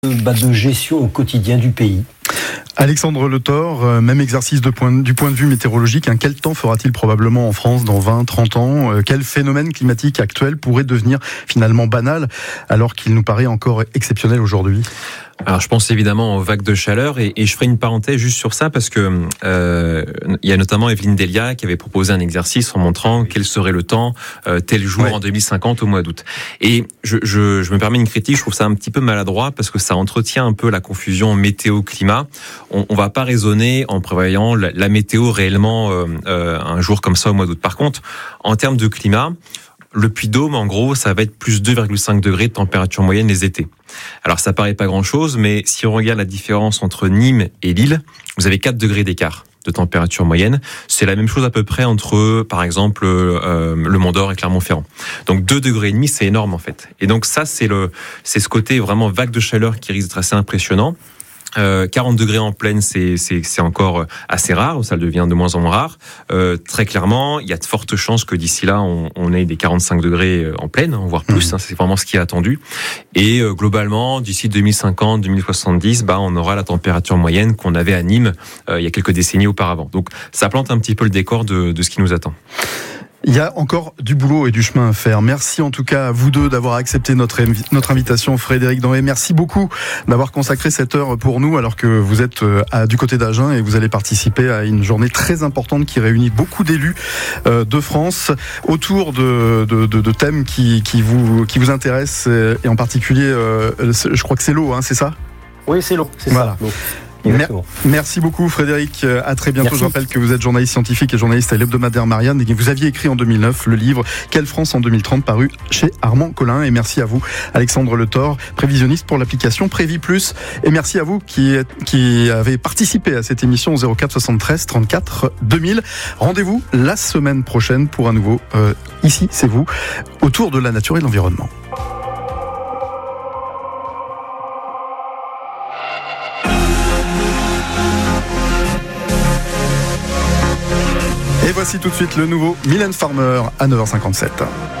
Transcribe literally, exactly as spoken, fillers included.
bah, de gestion au quotidien du pays. Alexandre Le Thor, même exercice de point, du point de vue météorologique. Hein, quel temps fera-t-il probablement en France dans vingt, trente ans ? Quel phénomène climatique actuel pourrait devenir finalement banal alors qu'il nous paraît encore exceptionnel aujourd'hui ? Alors je pense évidemment aux vagues de chaleur et, et je ferai une parenthèse juste sur ça parce que euh, il y a notamment Evelyne Delia qui avait proposé un exercice en montrant quel serait le temps euh, tel jour ouais. en deux mille cinquante au mois d'août. Et je, je, je me permets une critique, je trouve ça un petit peu maladroit parce que ça entretient un peu la confusion météo-climat. On, on va pas raisonner en prévoyant la, la météo réellement euh, euh, un jour comme ça au mois d'août. Par contre, en termes de climat, le Puy-de-Dôme, en gros, ça va être plus deux virgule cinq degrés de température moyenne les étés. Alors, ça paraît pas grand-chose, mais si on regarde la différence entre Nîmes et Lille, vous avez quatre degrés d'écart de température moyenne. C'est la même chose à peu près entre, par exemple, euh, le Mont-d'Or et Clermont-Ferrand. Donc, deux degrés et demi, c'est énorme, en fait. Et donc, ça, c'est le, c'est ce côté vraiment vague de chaleur qui risque d'être assez impressionnant. Euh, quarante degrés en pleine, c'est, c'est, c'est encore assez rare, ça devient de moins en moins rare. Euh, très clairement, il y a de fortes chances que d'ici là, on, on ait des quarante-cinq degrés en pleine, voire plus, mmh. hein, c'est vraiment ce qui est attendu. Et euh, globalement, d'ici deux mille cinquante, deux mille soixante-dix, bah, on aura la température moyenne qu'on avait à Nîmes euh, il y a quelques décennies auparavant. Donc ça plante un petit peu le décor de, de ce qui nous attend. Il y a encore du boulot et du chemin à faire. Merci en tout cas à vous deux d'avoir accepté notre, invi- notre invitation, Frédéric Danhé. Merci beaucoup d'avoir consacré cette heure pour nous alors que vous êtes à, du côté d'Agen et vous allez participer à une journée très importante qui réunit beaucoup d'élus euh, de France autour de, de, de, de thèmes qui, qui, vous, qui vous intéressent et en particulier, euh, je crois que c'est l'eau, hein, c'est ça ? Oui, c'est l'eau, c'est voilà. ça. L'eau. Exactement. Merci beaucoup Frédéric, à très bientôt. Merci. Je rappelle que vous êtes journaliste scientifique et journaliste à l'hebdomadaire Marianne et que vous aviez écrit en deux mille neuf le livre Quelle France en deux mille trente paru chez Armand Collin. Et merci à vous Alexandre Le Thor, prévisionniste pour l'application Prévis Plus. Et merci à vous qui, qui avez participé à cette émission au zéro quatre soixante-treize trente-quatre deux mille. Rendez-vous la semaine prochaine pour un nouveau euh, Ici c'est vous, autour de la nature et de l'environnement. Et voici tout de suite le nouveau Mylène Farmer à neuf heures cinquante-sept.